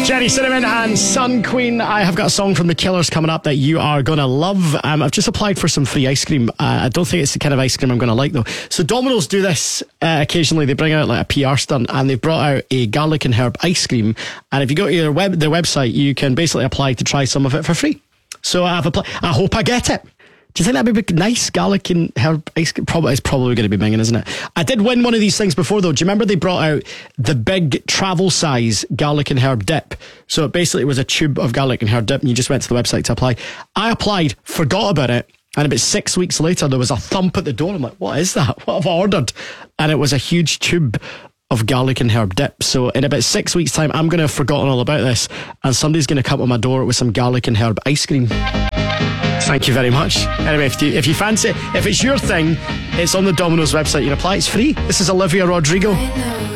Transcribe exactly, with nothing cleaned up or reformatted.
Jenny Cinnamon and Sun Queen. I have got a song from The Killers coming up that you are going to love. Um, I've just applied for some free ice cream. Uh, I don't think it's the kind of ice cream I'm going to like, though. So Domino's do this uh, occasionally. They bring out like a P R stunt, and they've brought out a garlic and herb ice cream. And if you go to their, web, their website, you can basically apply to try some of it for free. So I've applied. I hope I get it. Do you think that'd be nice? Garlic and herb ice cream? Probably, it's probably going to be minging, isn't it? I did win one of these things before, though. Do you remember they brought out the big travel size garlic and herb dip? So it basically was a tube of garlic and herb dip, and you just went to the website to apply. I applied, forgot about it, and about six weeks later, there was a thump at the door. I'm like, what is that? What have I ordered? And it was a huge tube of garlic and herb dip. So in about six weeks' time, I'm going to have forgotten all about this, and somebody's going to come to my door with some garlic and herb ice cream. Thank you very much. Anyway, if you, if you fancy it, if it's your thing, it's on the Domino's website. You can apply. It's free. This is Olivia Rodrigo.